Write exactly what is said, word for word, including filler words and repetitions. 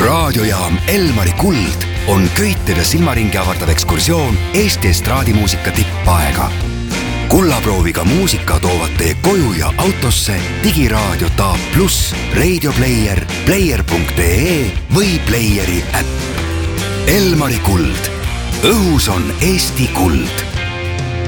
raadiojaam Elmari Kuld on köitede silmaringi avardav ekskursioon Eesti estraadimuusika tippaega. Kullaprooviga muusika toovad teie koju ja autosse digiraadio Taab Plus, Radio Player, player punkt ee või Playeri äpp. Elmari Kuld. Õhus on Eesti kuld.